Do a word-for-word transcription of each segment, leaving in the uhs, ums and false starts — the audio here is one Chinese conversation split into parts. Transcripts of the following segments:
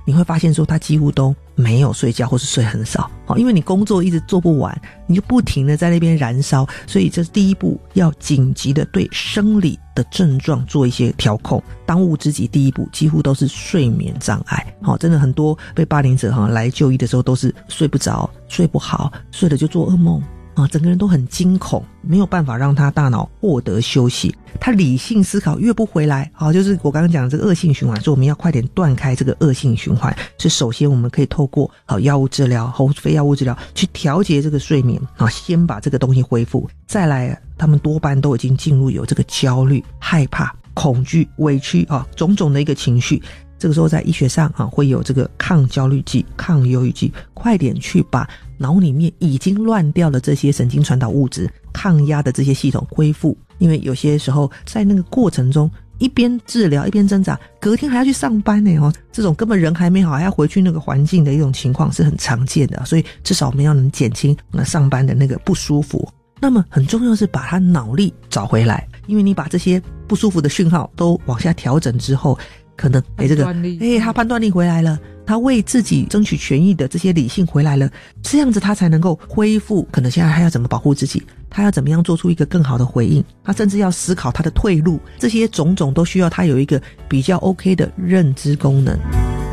你会发现说他几乎都没有睡觉或是睡很少，因为你工作一直做不完，你就不停的在那边燃烧，所以这是第一步，要紧急的对生理的症状做一些调控。当务之急第一步几乎都是睡眠障碍，真的很多被霸凌者来就医的时候都是睡不着睡不好，睡了就做噩梦啊，整个人都很惊恐，没有办法让他大脑获得休息，他理性思考越不回来，好，就是我刚刚讲的这个恶性循环，所以我们要快点断开这个恶性循环。是首先我们可以透过好药物治疗或非药物治疗去调节这个睡眠啊，先把这个东西恢复。再来，他们多半都已经进入有这个焦虑、害怕、恐惧、委屈啊，种种的一个情绪。这个时候在医学上啊，会有这个抗焦虑剂、抗忧郁剂，快点去把脑里面已经乱掉的这些神经传导物质、抗压的这些系统恢复。因为有些时候在那个过程中，一边治疗一边挣扎，隔天还要去上班呢哦，这种根本人还没好还要回去那个环境的一种情况是很常见的，所以至少我们要能减轻那上班的那个不舒服。那么很重要是把他脑力找回来，因为你把这些不舒服的讯号都往下调整之后，可能哎这个哎他判断力回来了，他为自己争取权益的这些理性回来了，这样子他才能够恢复。可能现在他要怎么保护自己，他要怎么样做出一个更好的回应，他甚至要思考他的退路，这些种种都需要他有一个比较 OK 的认知功能。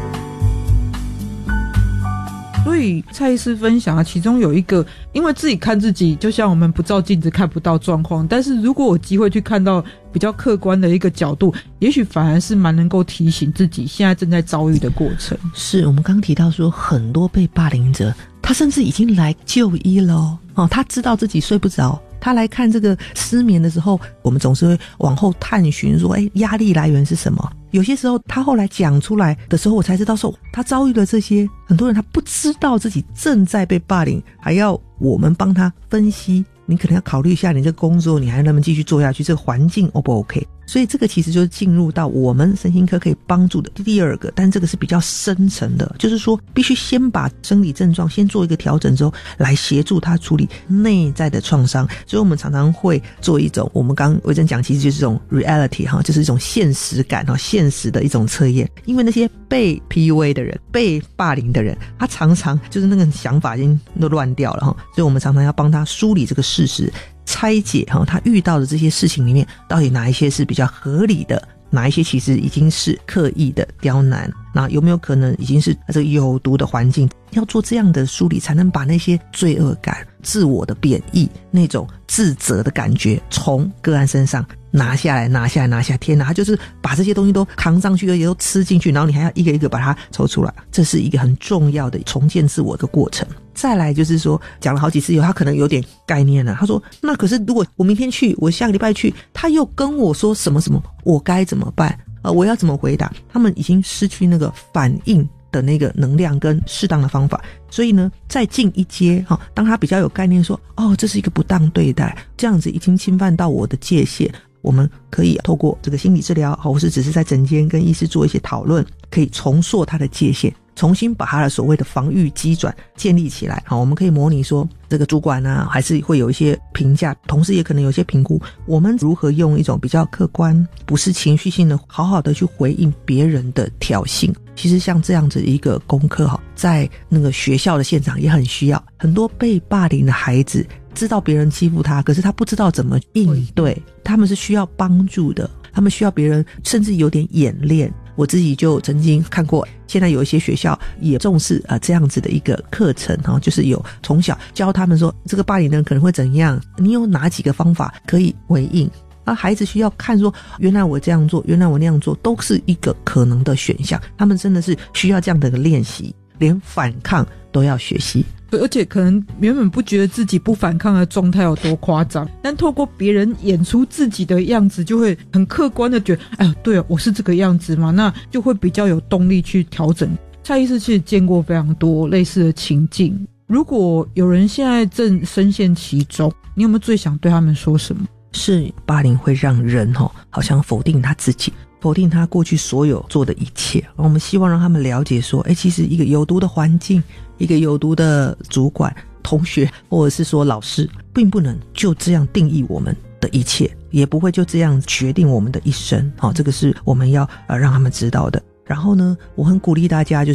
所以蔡医师分享啊，其中有一个，因为自己看自己，就像我们不照镜子看不到状况，但是如果有机会去看到比较客观的一个角度，也许反而是蛮能够提醒自己现在正在遭遇的过程。 是我们刚提到说，很多被霸凌者他甚至已经来就医了哦，哦他知道自己睡不着，他来看这个失眠的时候，我们总是会往后探寻说，哎，压力来源是什么？有些时候他后来讲出来的时候，我才知道说他遭遇了这些。很多人他不知道自己正在被霸凌，还要我们帮他分析，你可能要考虑一下你这个工作你还能不能继续做下去，这个环境 O 不 OK。 所以这个其实就是进入到我们身心科可以帮助的第二个，但这个是比较深层的，就是说必须先把生理症状先做一个调整之后，来协助他处理内在的创伤。所以我们常常会做一种，我们刚维珍讲其实就是这种 reality 哈，就是一种现实感哈，现实的一种测验。因为那些被 P U A 的人、被霸凌的人，他常常就是那个想法已经都乱掉了哈，所以我们常常要帮他梳理这个事实，拆解哈他遇到的这些事情里面，到底哪一些是比较合理的，哪一些其实已经是刻意的刁难，那有没有可能已经是这个有毒的环境。要做这样的梳理，才能把那些罪恶感、自我的贬义、那种自责的感觉从个案身上拿下来拿下来拿下来。天哪，他就是把这些东西都扛上去，而且都吃进去，然后你还要一个一个把它抽出来，这是一个很重要的重建自我的过程。再来就是说，讲了好几次以后，他可能有点概念了，他说那可是如果我明天去，我下个礼拜去，他又跟我说什么什么，我该怎么办？呃，我要怎么回答？他们已经失去那个反应的那个能量跟适当的方法。所以呢，再进一阶，哦，当他比较有概念说，哦，这是一个不当对待，这样子已经侵犯到我的界限，我们可以透过这个心理治疗，或是只是在诊间跟医师做一些讨论，可以重塑他的界限，重新把他的所谓的防御机转建立起来。好，我们可以模拟说这个主管啊，还是会有一些评价，同时也可能有一些评估，我们如何用一种比较客观，不是情绪性的，好好的去回应别人的挑衅。其实像这样子一个功课，在那个学校的现场也很需要。很多被霸凌的孩子知道别人欺负他，可是他不知道怎么应对，他们是需要帮助的，他们需要别人甚至有点演练。我自己就曾经看过，现在有一些学校也重视呃这样子的一个课程，哦，就是有从小教他们说这个霸凌的人可能会怎样，你有哪几个方法可以回应。啊，孩子需要看说，原来我这样做，原来我那样做，都是一个可能的选项。他们真的是需要这样的一个练习，连反抗都要学习。 而且可能原本不觉得自己不反抗的状态有多夸张，但透过别人演出自己的样子，就会很客观的觉得，哎呀，对啊，我是这个样子嘛，那就会比较有动力去调整。蔡医师其实见过非常多类似的情境，如果有人现在正深陷其中，你有没有最想对他们说什么？ 是霸凌会让人哦，好像否定他自己，否定他过去所有做的一切。我们希望让他们了解说，哎，其实一个有毒的环境，一个有毒的主管、同学，或者是说老师，并不能就这样定义我们的一切，也不会就这样决定我们的一生。好，这个是我们要呃让他们知道的。然后呢，我很鼓励大家就是